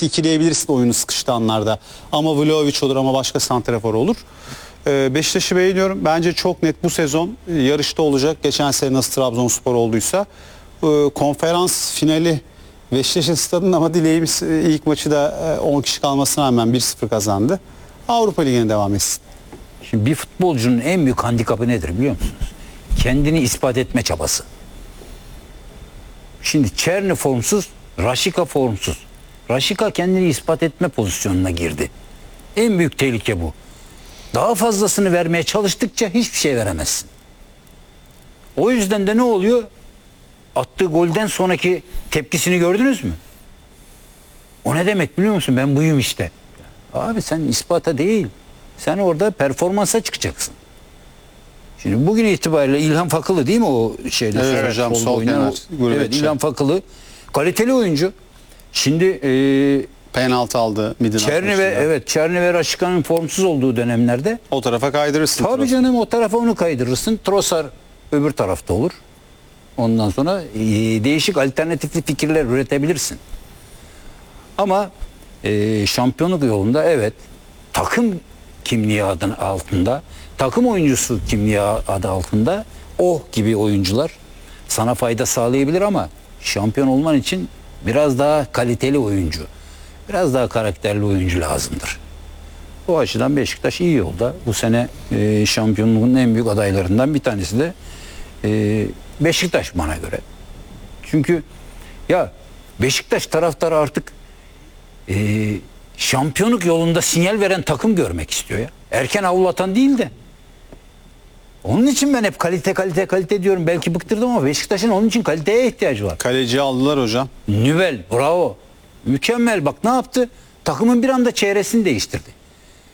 net ikileyebilirsin oyunu sıkıştığı anlarda. Ama Vlahovic olur ama başka santrafor olur. Beşiktaş'ı beğeniyorum. Bence çok net bu sezon yarışta olacak. Geçen sene nasıl Trabzonspor olduysa. Konferans finali Beşiktaş'ın stadında ama dileğimiz ilk maçı da 10 kişi kalmasına rağmen 1-0 kazandı. Avrupa Ligi'ne devam etsin. Şimdi bir futbolcunun en büyük handikapı nedir biliyor musunuz? Kendini ispat etme çabası. Şimdi Çerni formsuz, Raşika formsuz. Raşika kendini ispat etme pozisyonuna girdi. En büyük tehlike bu. Daha fazlasını vermeye çalıştıkça hiçbir şey veremezsin. O yüzden de ne oluyor? Attığı golden sonraki tepkisini gördünüz mü? O ne demek biliyor musun? Ben buyum işte. Abi sen ispata değil. Sen orada performansa çıkacaksın. Şimdi bugün itibariyle İlhan Fakılı değil mi o şeyde? Evet hocam, sol kenar. Evet, İlhan Fakılı kaliteli oyuncu. Şimdi Penaltı aldı Midin Çerni ve Raşika'nın formsuz olduğu dönemlerde o tarafa kaydırırsın. tabii canım o tarafa onu kaydırırsın. Trossard öbür tarafta olur. Ondan sonra değişik alternatifli fikirler üretebilirsin. Ama şampiyonluk yolunda evet takım kimliği adı altında, takım oyuncusu kimliği adı altında gibi oyuncular sana fayda sağlayabilir ama şampiyon olman için biraz daha kaliteli oyuncu, biraz daha karakterli oyuncu lazımdır. O açıdan Beşiktaş iyi yolda. Bu sene şampiyonluğun en büyük adaylarından bir tanesi de Beşiktaş bana göre. Çünkü ya Beşiktaş taraftarı artık şampiyonluk yolunda sinyal veren takım görmek istiyor ya. Erken avlatan değil de. Onun için ben hep kalite diyorum. Belki bıktırdım ama Beşiktaş'ın onun için kaliteye ihtiyacı var. Kaleci aldılar hocam. Nübel, bravo. Mükemmel. Bak ne yaptı? Takımın bir anda çehresini değiştirdi.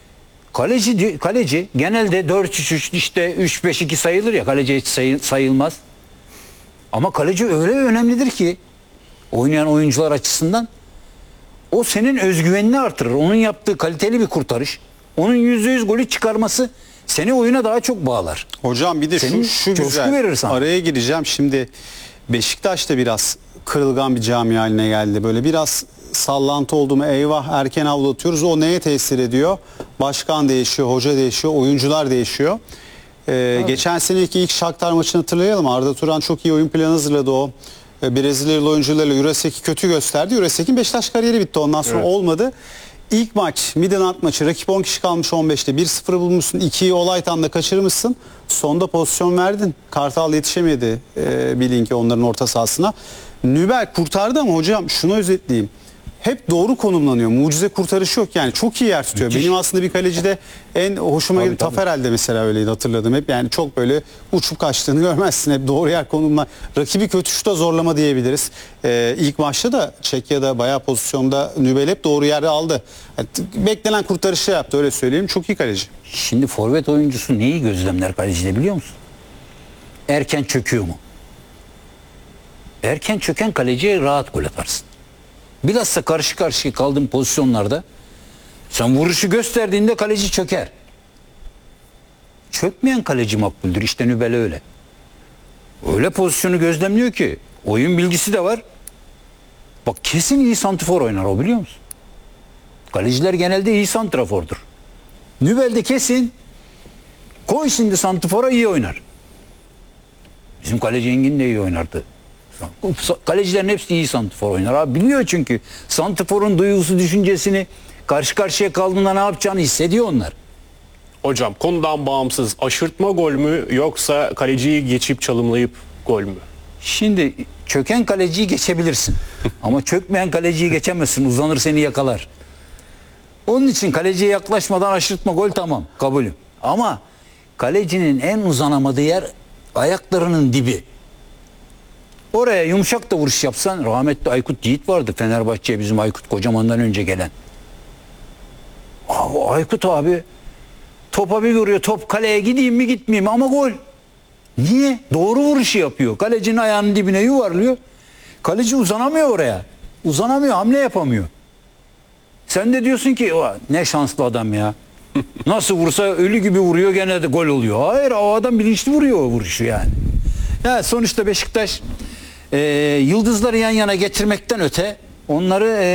Kaleci genelde 4-3-3 işte 3-5-2 sayılır ya. Kaleci hiç sayılmaz. Ama kaleci öyle önemlidir ki oynayan oyuncular açısından o senin özgüvenini artırır. Onun yaptığı kaliteli bir kurtarış, onun %100 golü çıkarması seni oyuna daha çok bağlar. Hocam bir de şu güzel. Araya gireceğim. Şimdi Beşiktaş da biraz kırılgan bir cami haline geldi. Böyle biraz sallantı oldu mu eyvah erken avlatıyoruz. O neye tesir ediyor? Başkan değişiyor, hoca değişiyor, oyuncular değişiyor. Geçen seneki ilk Shakhtar maçını hatırlayalım. Arda Turan çok iyi oyun planı hazırladı o. Brezilyalı oyuncularla Jurasek'i kötü gösterdi. Jurasek'in Beşiktaş kariyeri bitti. Ondan sonra olmadı. İlk maç Midland maçı, rakip 10 kişi kalmış 15'te 1-0 bulmuşsun. 2'yi Olaytan'da kaçırmışsın. Sonda pozisyon verdin. Kartal yetişemedi Bilink'e onların orta sahasına. Nübel kurtardı ama hocam şunu özetleyeyim. Hep doğru konumlanıyor. Mucize kurtarışı yok yani. Çok iyi yer tutuyor. Müthiş. Benim aslında bir kalecide en hoşuma giden Taferel'de mesela öyleydi hatırladım hep. Yani çok böyle uçup kaçtığını görmezsin. Hep doğru yer konumla. Rakibi kötü şuta zorlama diyebiliriz. İlk maçta da Çekya'da bayağı pozisyonda Nübel hep doğru yerde aldı. Yani beklenen kurtarışı yaptı öyle söyleyeyim. Çok iyi kaleci. Şimdi forvet oyuncusu neyi gözlemler kalecide biliyor musun? Erken çöküyor mu? Erken çöken kaleciye rahat gol atarsın. Bilhassa karşı karşıya kaldığın pozisyonlarda sen vuruşu gösterdiğinde kaleci çöker. Çökmeyen kaleci makbuldür. İşte Nübel öyle. Öyle pozisyonu gözlemliyor ki oyun bilgisi de var. Bak kesin iyi santrafor oynar o biliyor musun? Kaleciler genelde iyi santrafordur. Nübel de kesin koy şimdi santrafora iyi oynar. Bizim kaleci Engin de iyi oynardı. Kalecilerin hepsi iyi santrafor oynar abi. Biliyor çünkü santraforun duygusu düşüncesini karşı karşıya kaldığında ne yapacağını hissediyor onlar. Hocam konudan bağımsız aşırtma gol mü yoksa kaleciyi geçip çalımlayıp gol mü? Şimdi çöken kaleciyi geçebilirsin. Ama çökmeyen kaleciyi geçemezsin. Uzanır seni yakalar. Onun için kaleciye yaklaşmadan aşırtma gol tamam kabulüm. Ama kalecinin en uzanamadığı yer ayaklarının dibi. Oraya yumuşak da vuruş yapsan rahmetli Aykut Yiğit vardı Fenerbahçe'ye bizim Aykut Kocaman'dan önce gelen. Aykut abi topa bir vuruyor top kaleye gideyim mi gitmeyeyim ama gol. Niye? Doğru vuruşu yapıyor. Kalecinin ayağının dibine yuvarlıyor. Kaleci uzanamıyor oraya. Uzanamıyor hamle yapamıyor. Sen de diyorsun ki ne şanslı adam ya. Nasıl vursa ölü gibi vuruyor gene de gol oluyor. Hayır o adam bilinçli vuruyor o vuruşu yani. Ya sonuçta Beşiktaş yıldızları yan yana getirmekten öte onları